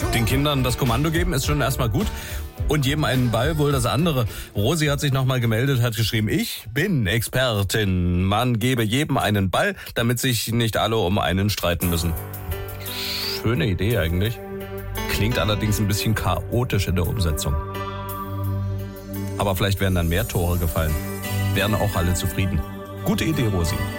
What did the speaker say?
Den Kindern das Kommando geben ist schon erstmal gut. Und jedem einen Ball, wohl das andere. Rosi hat sich nochmal gemeldet, hat geschrieben, ich bin Expertin. Man gebe jedem einen Ball, damit sich nicht alle um einen streiten müssen. Schöne Idee eigentlich. Klingt allerdings ein bisschen chaotisch in der Umsetzung. Aber vielleicht werden dann mehr Tore gefallen. Wären auch alle zufrieden. Gute Idee, Rosi.